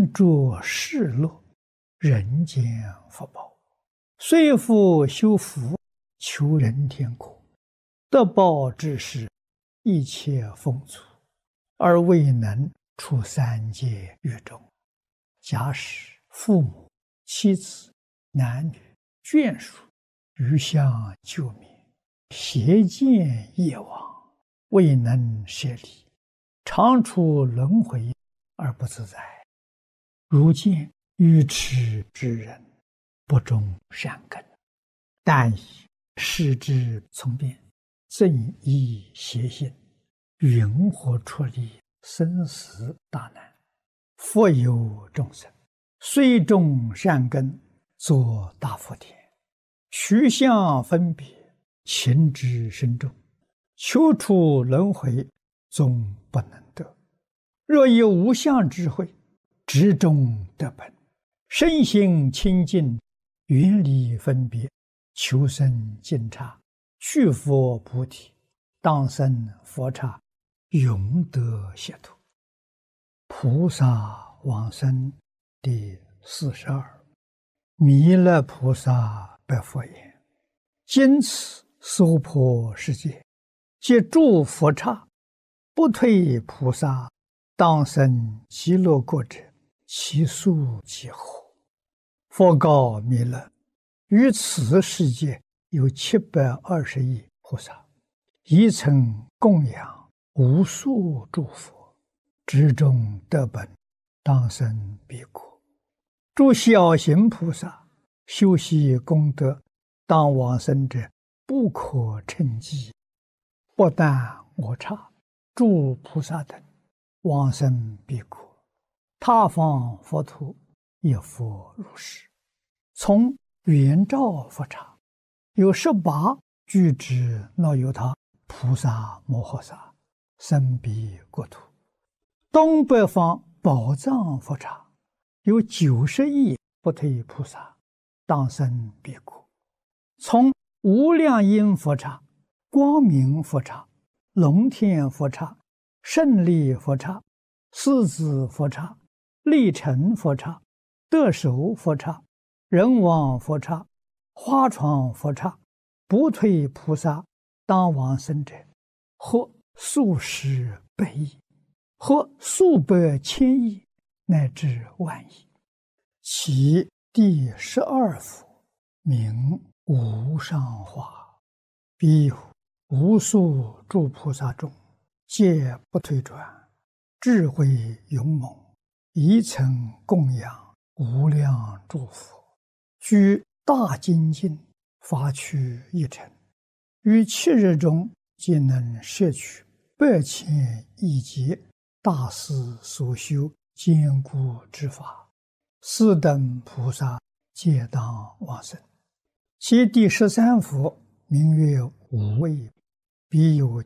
尽着世乐，人间福报，虽复修福，求人天国，得报之时，一切丰足，而未能出三界狱中。假使父母、妻子、男女、眷属余相救灭，邪见业往，未能舍离，常处轮回而不自在。如见愚痴之人，不种善根，但以视之从变，正依邪心，云何出离生死大难？复有众生，虽种善根，作大福田，取相分别，情之深重，求出轮回，终不能得。若有无相智慧，执中得本，身心清净，远离分别，求生净刹，去佛菩提，当生佛刹，永得解脱。菩萨往生第42。弥勒菩萨白佛言：今此娑婆世界，皆诸佛刹，不退菩萨，当生极乐国者，其数几何？佛告弥勒：于此世界有720亿菩萨，一曾供养无数诸佛，执中得本，当生彼国。诸小行菩萨修习功德，当往生者不可称计。不但我刹、诸菩萨等往生彼国，他方佛土亦复如是。从圆照佛刹有18具之那由他菩萨摩诃萨生彼国土。东北方宝藏佛刹有90亿不退菩萨，当生彼国。从无量音佛刹、光明佛刹、龙天佛刹、胜利佛刹、狮子佛刹、力成佛刹、得手佛刹、人王佛刹、花床佛刹，不退菩萨当往生者，或数十百亿，或数百千亿，乃至万亿。其第12佛名无上化，彼有无数诸菩萨中，皆不退转，智慧勇猛，一曾供养无量诸佛，居大精进，发趣一尘，于7日中皆能摄取8千亿劫大师所修坚固之法，四等菩萨皆当往生。其第13佛名曰无畏，彼有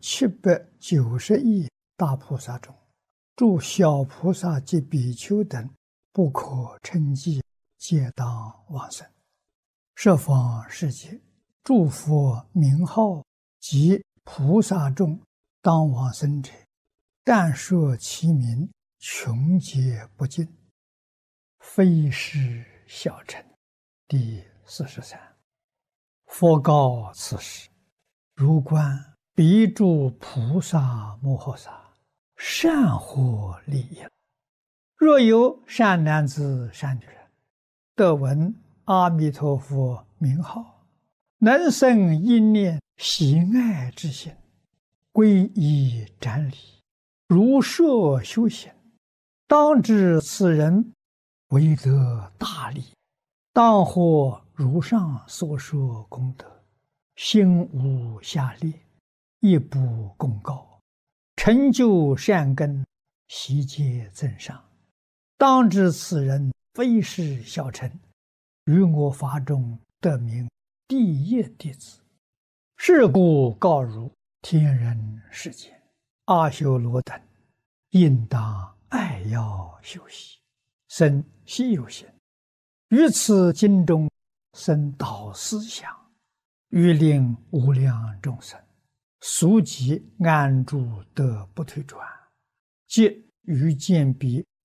790亿大菩萨中，诸小菩萨及比丘等不可称计，皆当往生。十方世界诸佛名号及菩萨众当往生者，但说其名，穷劫不尽，非是小乘。第43。佛告此时：如观彼诸菩萨摩诃萨，善获利益。若有善男子善女人，得闻阿弥陀佛名号，能生一念喜爱之心，皈依瞻礼，如设修行，当知此人为得大利，当获如上所说功德，心无下劣，亦不共高，成就善根，悉皆增上。当知此人非是小乘，于我法中得名第一弟子。是故告汝天人世间阿修罗等，应当爱要修习，生希有心，于此经中生导思想，欲令无量众生速即安住得不退转，即于见彼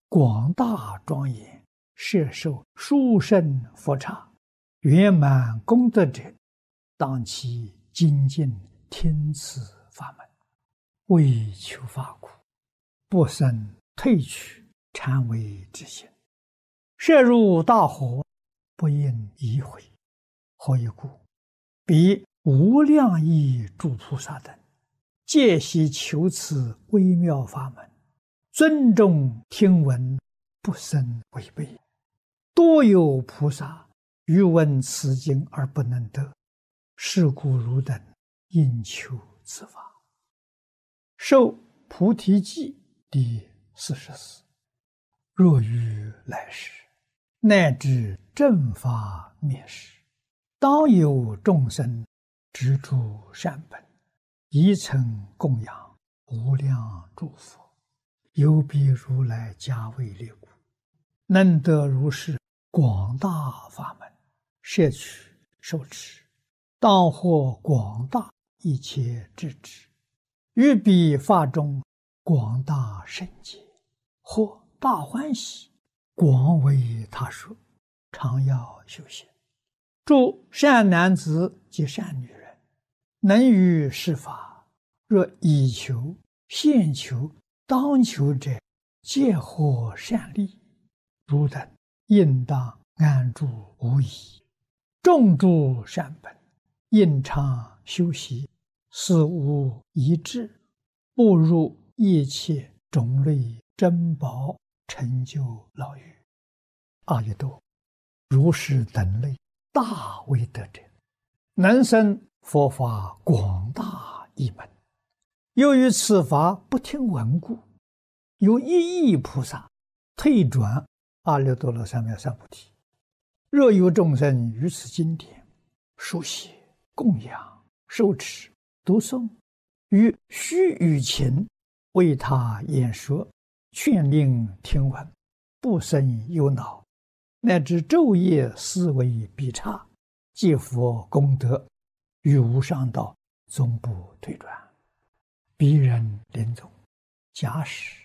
广大庄严，摄受殊胜佛刹，圆满功德者，当其精进听此法门，为求法苦，不生退去禅为之心，摄入大火，不应移回。何以故？彼无量亿诸菩萨等，皆悉求此微妙法门，尊重听闻，不生违背。多有菩萨欲闻此经而不能得，是故汝等应求此法。受菩提记第44。若于来世，乃至正法灭世，当有众生执著善本，宜曾供养无量诸佛，有彼如来加为列故，能得如是广大法门，摄取受持，当获广大一切智智，于彼法中广大圣解，或大欢喜，广为他说，常要修行。诸善男子及善女人，能于是法，若以求、现求、当求者，皆获善利。汝等应当安住无疑，种诸善本，应常修习，死无遗志，步入一切种类珍宝，成就牢狱。阿逸多，如是等类大威德者，能生佛法广大一门。由于此法不听闻故，有1亿菩萨退转阿耨多罗三藐三菩提。若有众生于此经典书写、供养、受持、读诵，于须臾前为他演说，劝令听闻，不生忧恼，乃至昼夜思维必差，积福功德，于无上道终不退转。彼人临终，假使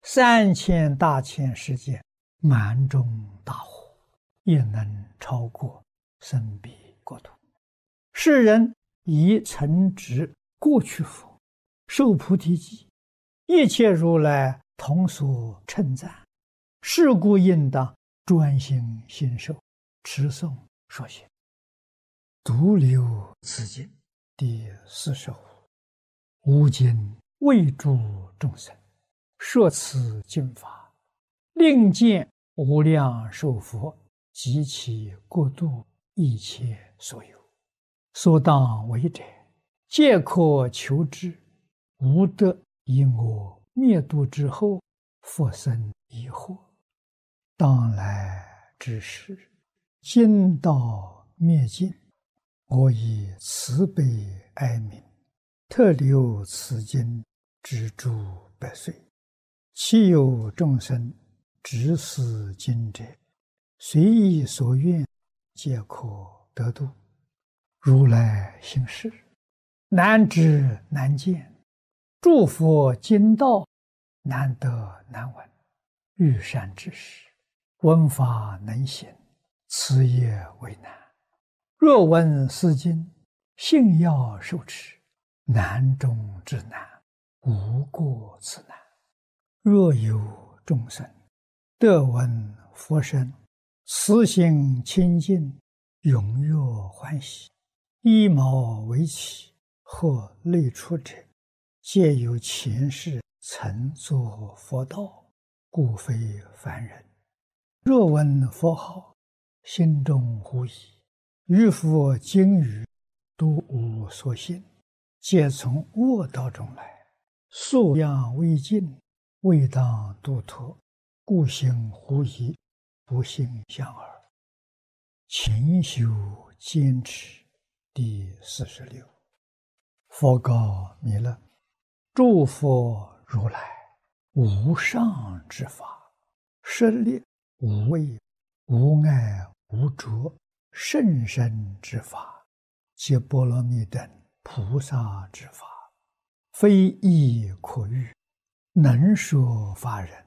3000大千世界满中大火，也能超过生彼国土。世人以曾执过去佛，受菩提记，一切如来同所称赞，是故应当专心信受，持诵说行。独留此经第45。吾今为诸众生说此经法，令见无量寿佛及其国度一切所有，所当为者，皆可求之，无得因我灭度之后，复生疑惑。当来之时，经道灭尽，我以慈悲哀悯，特留此经之诸百岁。其有众生执此经者，随意所愿，皆可得度。如来行事，难知难见，诸佛经道难得难闻。欲善之事，闻法能行，此也为难。若闻是经，信要受持，难中之难，无过此难。若有众生得闻佛声，慈心清净，踊跃欢喜，依毛为起，或类出者，皆有前世曾作佛道，故非凡人。若闻佛号，心中狐疑，于佛经语都无所信，皆从恶道中来，素养未尽，未当度脱，故行狐疑，不信相耳。勤修坚持第46。佛告弥勒：诸佛如来无上之法，设立无畏、无碍、无着甚深之法，皆波罗蜜等菩萨之法，非亦可喻，能说法人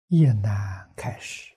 业难开始。